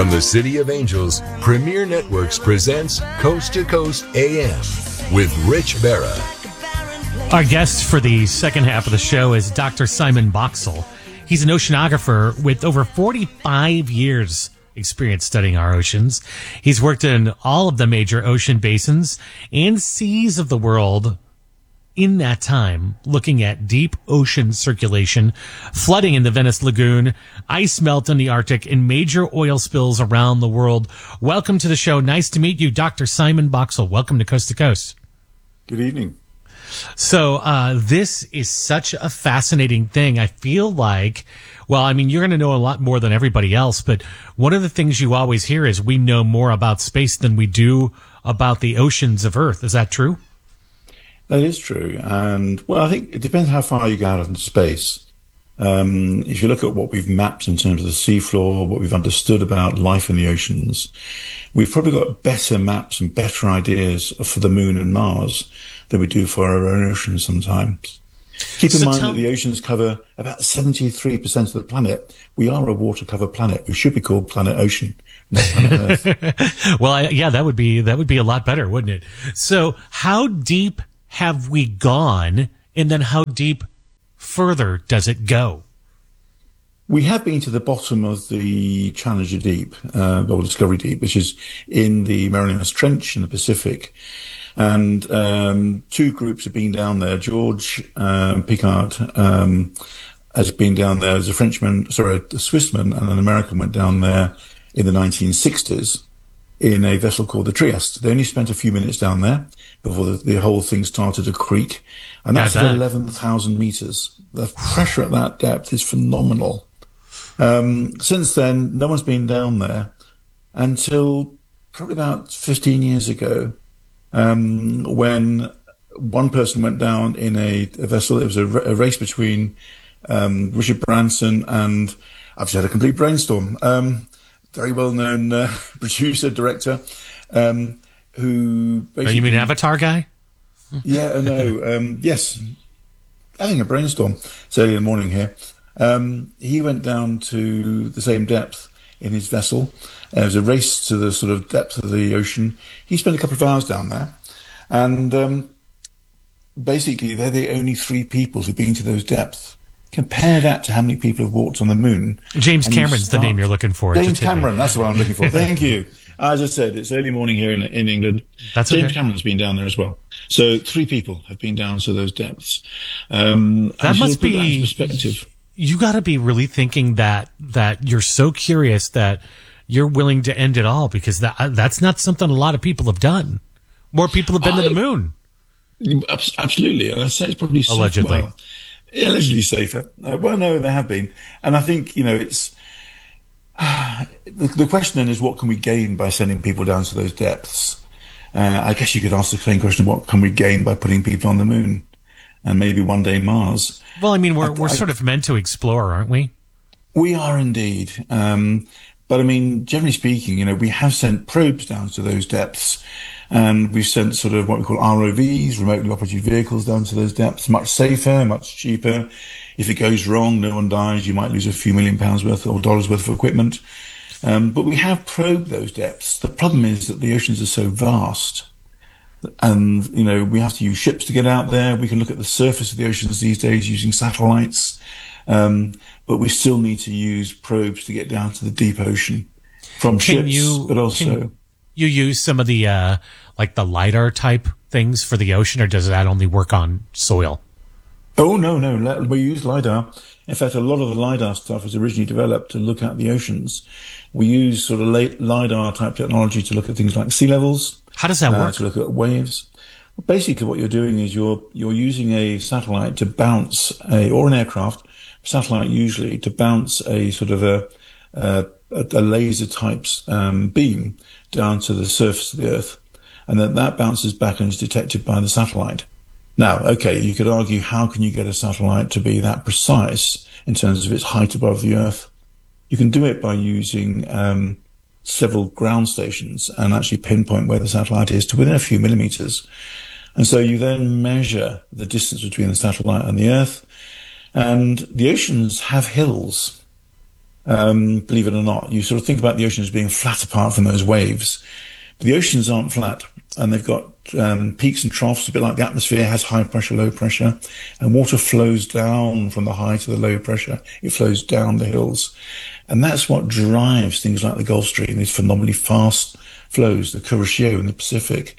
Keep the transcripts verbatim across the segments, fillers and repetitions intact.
From the City of Angels, Premier Networks presents Coast to Coast A M with Rich Berra. Our guest for the second half of the show is Doctor Simon Boxall. He's an oceanographer with over forty-five years experience studying our oceans. He's worked in all of the major ocean basins and seas of the world in that time, looking at deep ocean circulation, flooding in the Venice Lagoon, ice melt in the Arctic, and major oil spills around the world. Welcome to the show. Nice to meet you, Doctor Simon Boxall. Welcome to Coast to Coast. Good evening. So uh, this is such a fascinating thing. I feel like, well, I mean, you're going to know a lot more than everybody else, but one of the things you always hear is we know more about space than we do about the oceans of Earth. Is that true? That is true. And, well, I think it depends how far you go out into space. Um, if you look at what we've mapped in terms of the seafloor, what we've understood about life in the oceans, we've probably got better maps and better ideas for the moon and Mars than we do for our own oceans sometimes. Keep in so mind tell- that the oceans cover about seventy-three percent of the planet. We are a water-covered planet. We should be called Planet Ocean, not Planet Earth. Well, I, yeah, that would be that would be a lot better, wouldn't it? So how deep have we gone, and then how deep further does it go? We have been to the bottom of the Challenger Deep, uh, or Discovery Deep, which is in the Marianas Trench in the Pacific. And um, two groups have been down there. George um, Picard um, has been down there as a Frenchman, sorry, a Swissman, and an American went down there in the nineteen sixties in a vessel called the Trieste. They only spent a few minutes down there before the, the whole thing started to creak. And that's at eleven thousand meters. The pressure at that depth is phenomenal. Um, since then, no one's been down there until probably about fifteen years ago, um, when one person went down in a, a vessel. It was a, a race between um, Richard Branson and, I've just had a complete brainstorm, um, very well-known uh, producer, director, um, who basically... Oh, you mean Avatar guy? Yeah, no, um, yes. Having a brainstorm. It's early in the morning here. Um, he went down to the same depth in his vessel. Uh, it was a race to the sort of depth of the ocean. He spent a couple of hours down there. And um, basically, they're the only three people who've been to those depths. Compare that to how many people have walked on the moon. James Cameron's the name you're looking for. James Cameron, that's what I'm looking for. Thank you. As I said, it's early morning here in, in England. That's James okay. Cameron's been down there as well. So three people have been down to those depths. Um, that must be that in perspective. You got to be really thinking that that you're so curious that you're willing to end it all, because that that's not something a lot of people have done. More people have been I, to the moon. Absolutely, and I say it's probably allegedly. Well, allegedly safer. Uh, well, no, there have been, and I think you know it's. Uh, the, the question then is, what can we gain by sending people down to those depths? Uh, I guess you could ask the same question: what can we gain by putting people on the moon, and maybe one day Mars? Well, I mean, we're I, we're I, sort of meant to explore, aren't we? We are indeed, um, but I mean, generally speaking, you know, we have sent probes down to those depths. And we've sent sort of what we call R O Vs, remotely operated vehicles, down to those depths. Much safer, much cheaper. If it goes wrong, no one dies. You might lose a few million pounds worth or dollars worth of equipment. Um, but we have probed those depths. The problem is that the oceans are so vast. And, you know, we have to use ships to get out there. We can look at the surface of the oceans these days using satellites. Um, but we still need to use probes to get down to the deep ocean from can ships, you, but also... Can- You use some of the, uh, like the LiDAR type things for the ocean, or does that only work on soil? Oh, no, no. We use LiDAR. In fact, a lot of the LiDAR stuff was originally developed to look at the oceans. We use sort of LiDAR type technology to look at things like sea levels. How does that uh, work? To look at waves. Well, basically, what you're doing is you're, you're using a satellite to bounce a, or an aircraft, satellite usually, to bounce a sort of a, a, a laser type um, beam down to the surface of the Earth, and then that bounces back and is detected by the satellite. Now, okay, you could argue, how can you get a satellite to be that precise in terms of its height above the Earth? You can do it by using um, several ground stations and actually pinpoint where the satellite is to within a few millimeters. And so you then measure the distance between the satellite and the Earth. And the oceans have hills. Um, believe it or not, you sort of think about the ocean as being flat apart from those waves. But the oceans aren't flat, and they've got um, peaks and troughs, a bit like the atmosphere has high pressure, low pressure, and water flows down from the high to the low pressure. It flows down the hills. And that's what drives things like the Gulf Stream, these phenomenally fast flows, the Kuroshio in the Pacific.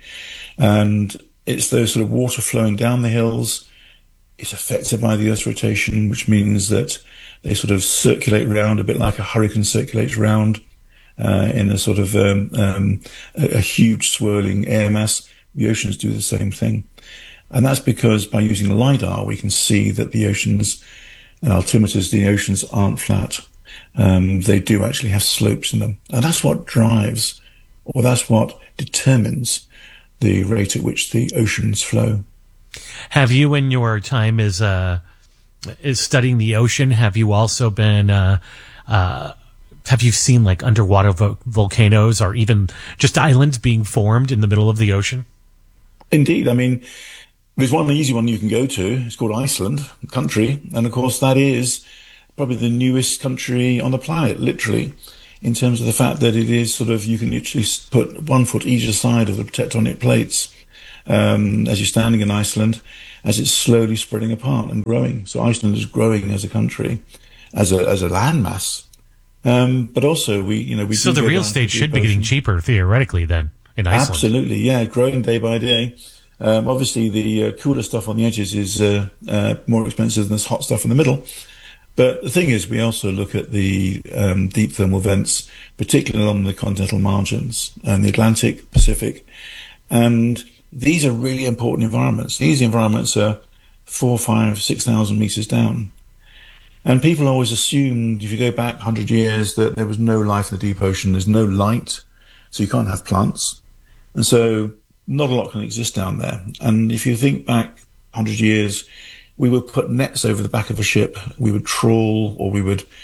And it's those sort of water flowing down the hills. It's affected by the Earth's rotation, which means that they sort of circulate around a bit like a hurricane circulates around uh, in a sort of um, um, a, a huge swirling air mass. The oceans do the same thing. And that's because by using LiDAR, we can see that the oceans and altimeters, the oceans aren't flat. Um, they do actually have slopes in them. And that's what drives, or that's what determines the rate at which the oceans flow. Have you, in your time as uh, is studying the ocean, have you also been, uh, uh, have you seen like underwater vo- volcanoes or even just islands being formed in the middle of the ocean? Indeed. I mean, there's one easy one you can go to. It's called Iceland, the country. And of course, that is probably the newest country on the planet, literally, in terms of the fact that it is sort of, you can literally put one foot either side of the tectonic plates um, as you're standing in Iceland, as it's slowly spreading apart and growing. So Iceland is growing as a country, as a as a landmass. Um, but also, we, you know, we so the real estate should be getting cheaper theoretically then in Iceland. Absolutely, yeah, growing day by day. Um, obviously, the uh, cooler stuff on the edges is uh, uh, more expensive than this hot stuff in the middle. But the thing is, we also look at the um, deep thermal vents, particularly along the continental margins and the Atlantic, Pacific. And these are really important environments. These environments are four, five, six thousand meters down. And people always assumed, if you go back one hundred years, that there was no life in the deep ocean. There's no light, so you can't have plants. And so not a lot can exist down there. And if you think back one hundred years, we would put nets over the back of a ship. We would trawl, or we would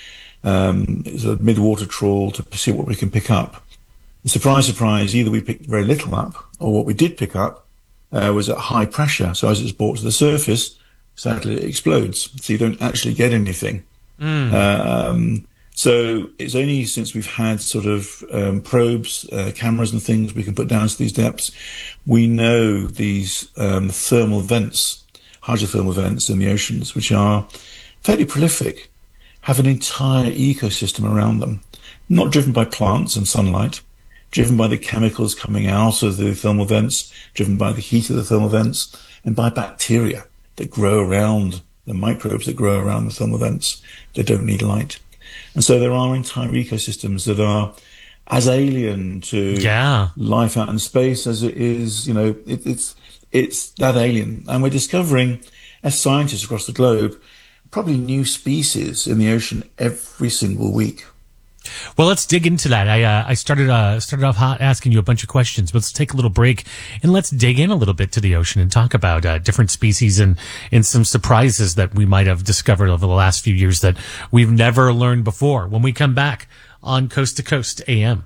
um, sort of mid-water trawl to see what we can pick up. And surprise, surprise, either we picked very little up, or what we did pick up uh, was at high pressure. So as it's brought to the surface, sadly it explodes. So you don't actually get anything. Mm. Um, so it's only since we've had sort of um, probes, uh, cameras and things we can put down to these depths, we know these um, thermal vents, hydrothermal vents in the oceans, which are fairly prolific, have an entire ecosystem around them, not driven by plants and sunlight, driven by the chemicals coming out of the thermal vents, driven by the heat of the thermal vents, and by bacteria that grow around, the microbes that grow around the thermal vents that don't need light. And so there are entire ecosystems that are as alien to yeah. life out in space as it is, you know, it, it's it's that alien. And we're discovering, as scientists across the globe, probably new species in the ocean every single week. Well, let's dig into that. I uh, I started uh, started off hot asking you a bunch of questions, but let's take a little break and let's dig in a little bit to the ocean and talk about uh, different species and, and some surprises that we might have discovered over the last few years that we've never learned before. When we come back on Coast to Coast A M.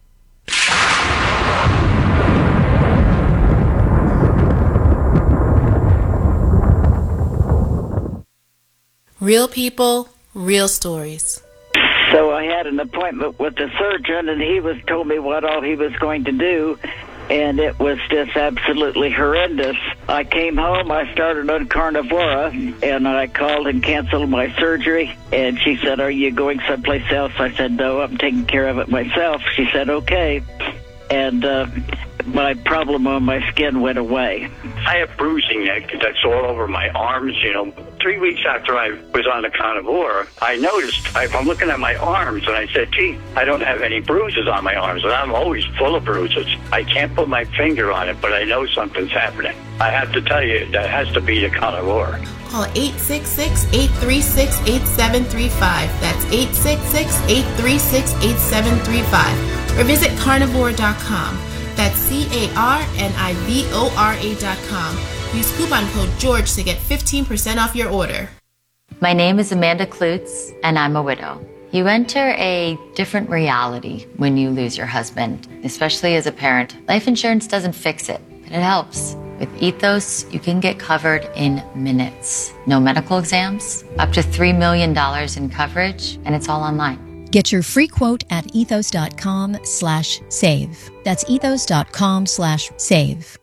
Real people, real stories. So I had an appointment with the surgeon, and he was told me what all he was going to do, and it was just absolutely horrendous. I came home, I started on Carnivora, and I called and canceled my surgery, and she said, "Are you going someplace else?" I said, "No, I'm taking care of it myself." She said, "Okay." And uh, my problem on my skin went away. I have bruising that, that's all over my arms, you know. Three weeks after I was on the Carnivora, I noticed, I, I'm looking at my arms, and I said, gee, I don't have any bruises on my arms, and I'm always full of bruises. I can't put my finger on it, but I know something's happening. I have to tell you, that has to be the Carnivora. Call eight six six, eight three six, eight seven three five. That's eight six six, eight three six, eight seven three five. Or visit carnivora dot com. That's C A R N I V O R A dot com. Use coupon code George to get fifteen percent off your order. My name is Amanda Klutz, and I'm a widow. You enter a different reality when you lose your husband, especially as a parent. Life insurance doesn't fix it, but it helps. With Ethos, you can get covered in minutes. No medical exams, up to three million dollars in coverage, and it's all online. Get your free quote at ethos.com slash save. That's ethos.com slash save.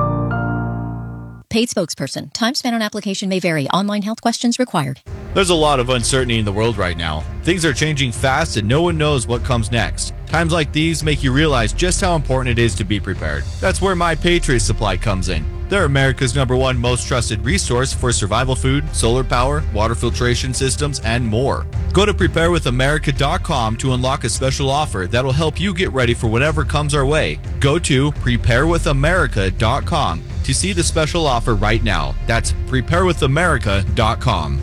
Paid spokesperson. Time spent on application may vary. Online health questions required. There's a lot of uncertainty in the world right now. Things are changing fast and no one knows what comes next. Times like these make you realize just how important it is to be prepared. That's where My Patriot Supply comes in. They're America's number one most trusted resource for survival food, solar power, water filtration systems, and more. Go to prepare with america dot com to unlock a special offer that'll help you get ready for whatever comes our way. Go to prepare with america dot com to see the special offer right now. That's prepare with america dot com.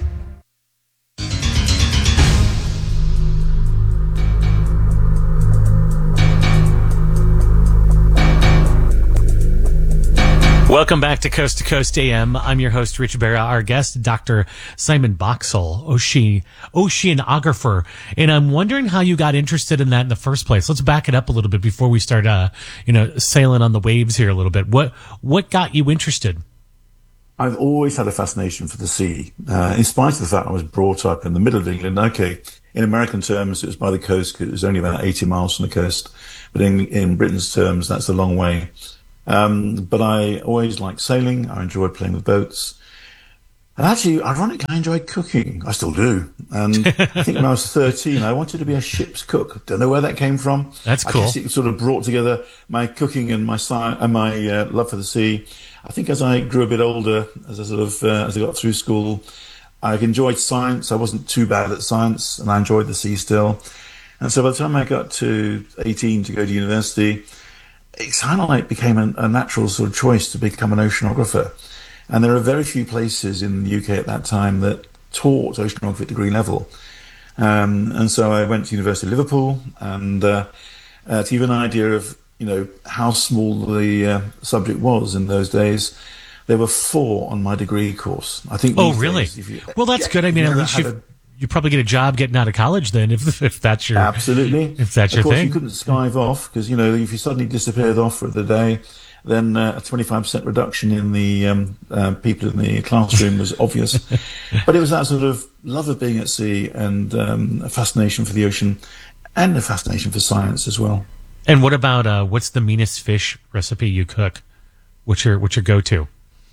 Welcome back to Coast to Coast A M. I'm your host, Rich Barra. Our guest, Doctor Simon Boxall, ocean, oceanographer. And I'm wondering how you got interested in that in the first place. Let's back it up a little bit before we start, uh, you know, sailing on the waves here a little bit. What, what got you interested? I've always had a fascination for the sea, uh, in spite of the fact I was brought up in the middle of England. Okay, in American terms, it was by the coast because it was only about eighty miles from the coast. But in, in Britain's terms, that's a long way. Um, but I always liked sailing. I enjoyed playing with boats. And actually, ironically, I enjoyed cooking. I still do. And I think when I was thirteen, I wanted to be a ship's cook. Don't know where that came from. That's cool. I guess it sort of brought together my cooking and my sci- and my uh, love for the sea. I think as I grew a bit older, as I sort of uh, as I got through school, I enjoyed science. I wasn't too bad at science, and I enjoyed the sea still. And so by the time I got to eighteen to go to university, it kind of like became a, a natural sort of choice to become an oceanographer. And there are very few places in the U K at that time that taught oceanography at degree level. Um, and so I went to University of Liverpool, and uh, uh, to give an idea of, you know, how small the uh, subject was in those days, there were four on my degree course. I think. Oh, really? Days, if you, well, that's yeah, good. I mean, at least you a, you probably get a job getting out of college then, if if that's your absolutely. If that's your of course, thing. You couldn't skive off because, you know, if you suddenly disappeared off for the day, then uh, a twenty-five percent reduction in the um, uh, people in the classroom was obvious. But it was that sort of love of being at sea and um, a fascination for the ocean and a fascination for science as well. And what about uh, what's the meanest fish recipe you cook? What's your what's your go-to?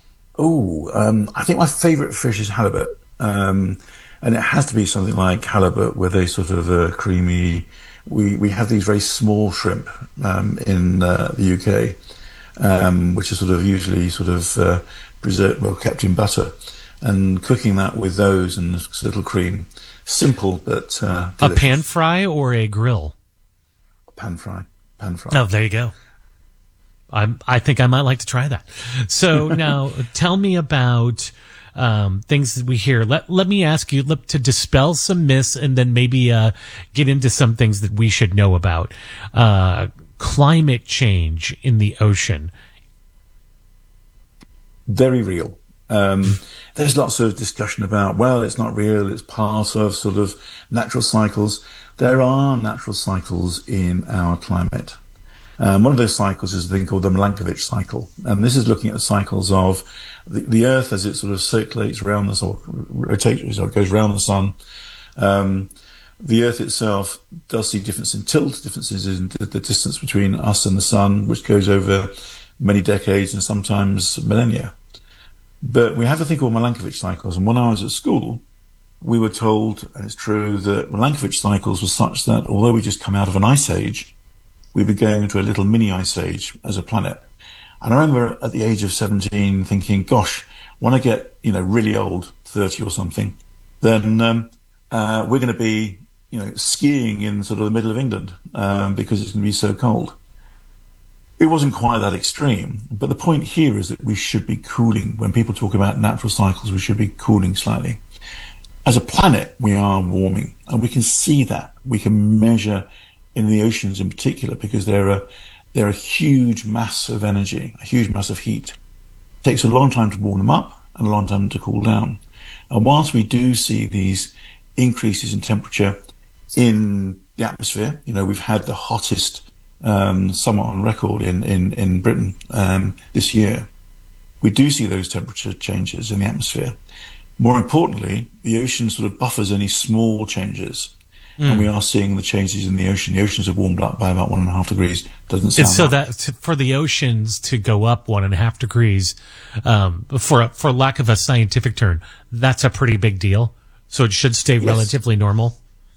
Oh, um, I think my favourite fish is halibut, um, and it has to be something like halibut with a sort of a creamy. We we have these very small shrimp um, in uh, the U K. Um, which is sort of usually sort of uh, preserved, well, kept in butter, and cooking that with those and a little cream. Simple, but uh, a pan fry or a grill? Pan fry, pan fry. Oh, there you go. I I think I might like to try that. So now, tell me about um, things that we hear. Let let me ask you let, to dispel some myths, and then maybe uh, get into some things that we should know about. Uh, Climate change in the ocean. Very real. Um, there's lots of discussion about, well, it's not real, it's part of sort of natural cycles. There are natural cycles in our climate. Um, one of those cycles is a thing called the Milankovitch cycle. And this is looking at the cycles of the, the Earth as it sort of circulates around the sun, or rotates, or goes around the sun. Um, The Earth itself does see difference in tilt, differences in the distance between us and the sun, which goes over many decades and sometimes millennia. But we have a thing called Milankovitch cycles. And when I was at school, we were told, and it's true, that Milankovitch cycles were such that although we just come out of an ice age, we were going into a little mini ice age as a planet. And I remember at the age of seventeen thinking, gosh, when I get, you know, really old, thirty or something, then um, uh, we're going to be, you know, skiing in sort of the middle of England um, because it's going to be so cold. It wasn't quite that extreme, but the point here is that we should be cooling. When people talk about natural cycles, we should be cooling slightly. As a planet, we are warming, and we can see that. We can measure in the oceans in particular because they're a, they're a huge mass of energy, a huge mass of heat. It takes a long time to warm them up and a long time to cool down. And whilst we do see these increases in temperature in the atmosphere, you know, we've had the hottest um, summer on record in, in, in Britain um, this year. We do see those temperature changes in the atmosphere. More importantly, the ocean sort of buffers any small changes. Mm. And we are seeing the changes in the ocean. The oceans have warmed up by about one and a half degrees. Doesn't sound and so that, that for the oceans to go up one and a half degrees, um, for for lack of a scientific term, that's a pretty big deal. So it should stay yes. relatively normal.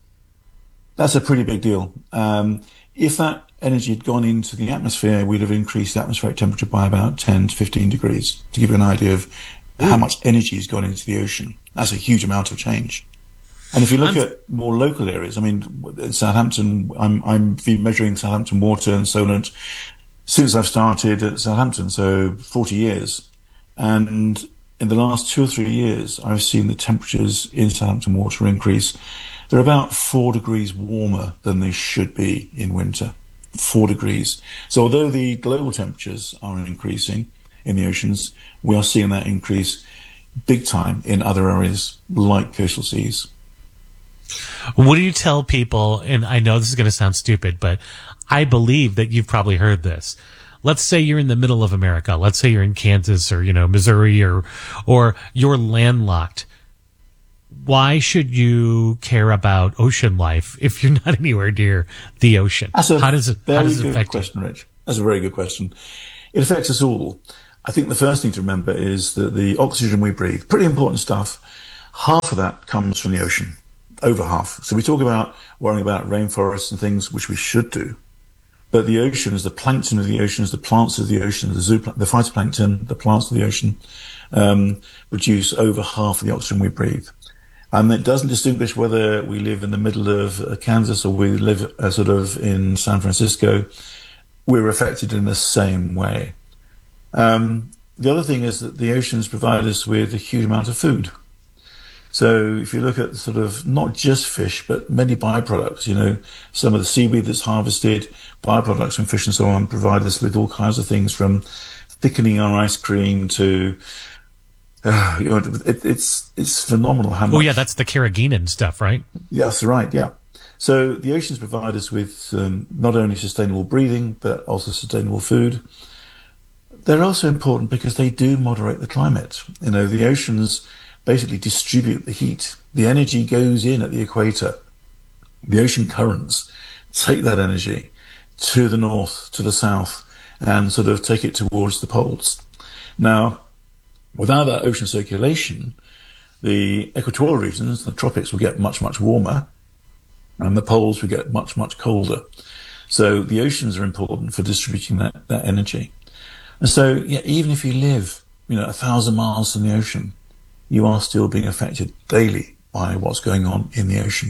That's a pretty big deal. Um, if that energy had gone into the atmosphere, we'd have increased the atmospheric temperature by about ten to fifteen degrees, to give you an idea of Ooh. how much energy has gone into the ocean. That's a huge amount of change. And if you look I'm, at more local areas, I mean, in Southampton, I'm, I'm been measuring Southampton water and Solent since I've started at Southampton, so forty years. And in the last two or three years, I've seen the temperatures in Southampton water increase. They're about four degrees warmer than they should be in winter. Four degrees. So although the global temperatures are increasing in the oceans, we are seeing that increase big time in other areas like coastal seas. What do you tell people, and I know this is going to sound stupid, but I believe that you've probably heard this. Let's say you're in the middle of America. Let's say you're in Kansas or, you know, Missouri, or or you're landlocked. Why should you care about ocean life if you're not anywhere near the ocean? That's a how does it, very how does it good affect question, you? Rich. That's a very good question. It affects us all. I think the first thing to remember is that the oxygen we breathe, pretty important stuff, half of that comes from the ocean, over half. So we talk about worrying about rainforests and things, which we should do. But the ocean is the plankton of the oceans, the plants of the ocean, the, zoopla- the phytoplankton, the plants of the ocean, um, produce over half of the oxygen we breathe. And it doesn't distinguish whether we live in the middle of uh, Kansas or we live uh, sort of in San Francisco. We're affected in the same way. Um, the other thing is that the oceans provide us with a huge amount of food. So if you look at sort of not just fish, but many byproducts, you know, some of the seaweed that's harvested, byproducts from fish and so on, provide us with all kinds of things from thickening our ice cream to... Uh, you know, it, it's it's phenomenal how much. Oh yeah, that's the carrageenan stuff, right? Yeah, that's right. Yeah. So the oceans provide us with um, not only sustainable breathing but also sustainable food. They're also important because they do moderate the climate. You know, the oceans basically distribute the heat. The energy goes in at the equator. The ocean currents take that energy to the north, to the south, and sort of take it towards the poles. Now, without that ocean circulation, the equatorial regions, the tropics, will get much, much warmer, and the poles will get much, much colder. So the oceans are important for distributing that, that energy. And so, yeah, even if you live, you know, a thousand miles from the ocean, you are still being affected daily by what's going on in the ocean.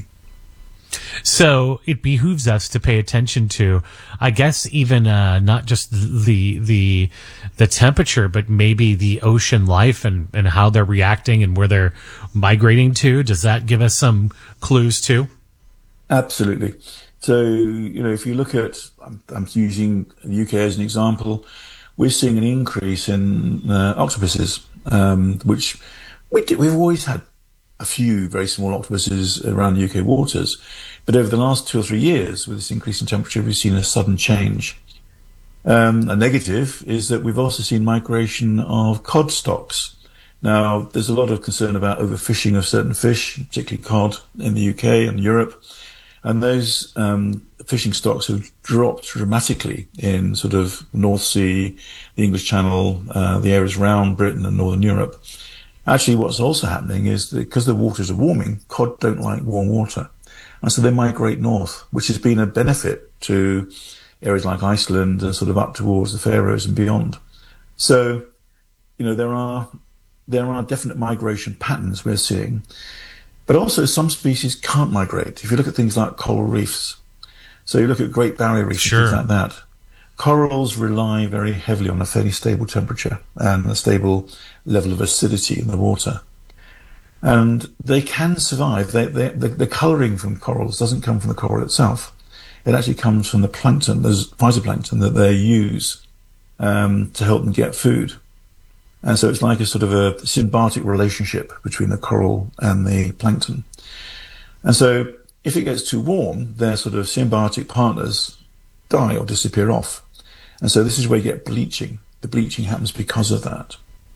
So it behooves us to pay attention to, I guess, even uh, not just the the the temperature, but maybe the ocean life and, and how they're reacting and where they're migrating to. Does that give us some clues too? Absolutely. So, you know, if you look at, I'm, I'm using the U K as an example, we're seeing an increase in uh, octopuses, um, which we do, we've always had a few very small octopuses around the U K waters. But over the last two or three years, with this increase in temperature, we've seen a sudden change. Um, a negative is that we've also seen migration of cod stocks. Now, there's a lot of concern about overfishing of certain fish, particularly cod in the U K and Europe. And those um, fishing stocks have dropped dramatically in sort of North Sea, the English Channel, uh, the areas around Britain and Northern Europe. Actually, what's also happening is that because the waters are warming, cod don't like warm water. And so they migrate north, which has been a benefit to areas like Iceland and sort of up towards the Faroes and beyond. So, you know, there are there are definite migration patterns we're seeing. But also some species can't migrate. If you look at things like coral reefs, so you look at Great Barrier Reef, sure. things like that, corals rely very heavily on a fairly stable temperature and a stable level of acidity in the water. And they can survive. They, they, the, the colouring from corals doesn't come from the coral itself. It actually comes from the plankton, those phytoplankton that they use um, to help them get food. And so it's like a sort of a symbiotic relationship between the coral and the plankton. And so if it gets too warm, their sort of symbiotic partners die or disappear off. And so this is where you get bleaching. The bleaching happens because of that.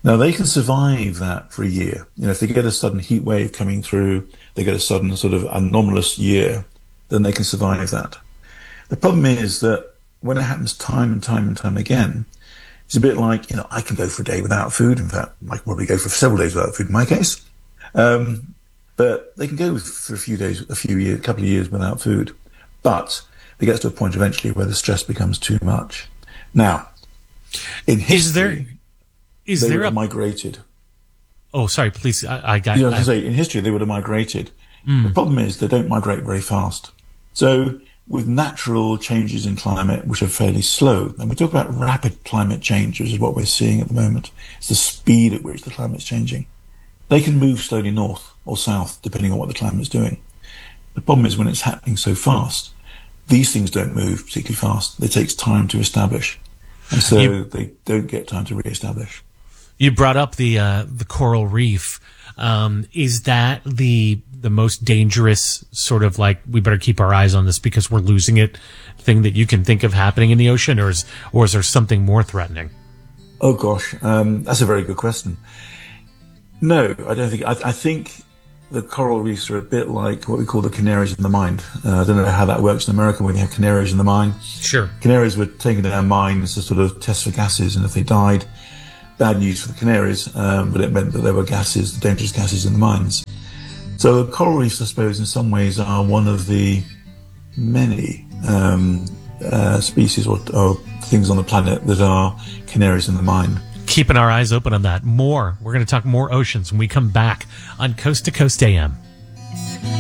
Now, they can survive that for a year. You know, if they get a sudden heat wave coming through, they get a sudden sort of anomalous year, then they can survive that. The problem is that when it happens time and time and time again, it's a bit like, you know, I can go for a day without food. In fact, I can probably go for several days without food in my case. Um, but they can go for a few days, a few years, a couple of years without food. But it gets to a point eventually where the stress becomes too much. Now, in history, is there, is they there would a... have migrated. Oh, sorry, please. I, I got you know, I was going to say, in history, they would have migrated. Mm. The problem is they don't migrate very fast. So with natural changes in climate, which are fairly slow, and we talk about rapid climate change, which is what we're seeing at the moment. It's the speed at which the climate's changing. They can move slowly north or south, depending on what the climate's doing. The problem is when it's happening so fast, these things don't move particularly fast. It takes time to establish. And so you, they don't get time to re-establish. You brought up the uh, the coral reef. Um, is that the the most dangerous sort of like, we better keep our eyes on this because we're losing it thing that you can think of happening in the ocean, or is, or is there something more threatening? Oh gosh, um, that's a very good question. No, I don't think, I, I think the coral reefs are a bit like what we call the canaries in the mine. Uh, I don't know how that works in America when you have canaries in the mine. Sure. Canaries were taken down mines to sort of test for gases, and if they died, bad news for the canaries, um, but it meant that there were gases, dangerous gases in the mines. So coral reefs, I suppose, in some ways are one of the many um, uh, species or, or things on the planet that are canaries in the mine. Keeping our eyes open on that. More. We're going to talk more oceans when we come back on Coast to Coast A M.